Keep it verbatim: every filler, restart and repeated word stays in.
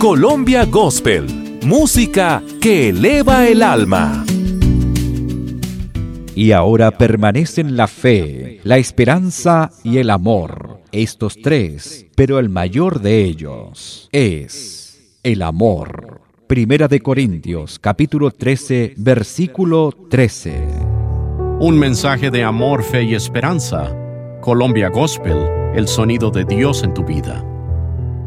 Colombia Gospel, música que eleva el alma. Y ahora permanecen la fe, la esperanza y el amor, estos tres, pero el mayor de ellos es el amor. Primera de Corintios, capítulo trece, versículo trece. Un mensaje de amor, fe y esperanza. Colombia Gospel, el sonido de Dios en tu vida.